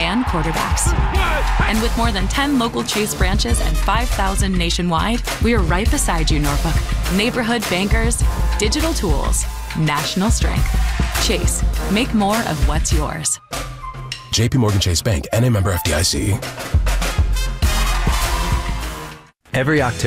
and quarterbacks. And with more than 10 local Chase branches and 5,000 nationwide, we are right beside you, Norfolk. Neighborhood bankers, digital tools, national strength. Chase, make more of what's yours. JP Morgan Chase Bank, N.A. member FDIC. Every October,